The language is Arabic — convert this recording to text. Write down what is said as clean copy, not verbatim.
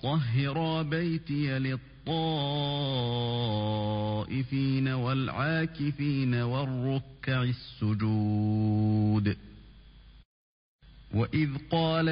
طهرا بيتي للطائفين والعاكفين والركع السجود وإذ قال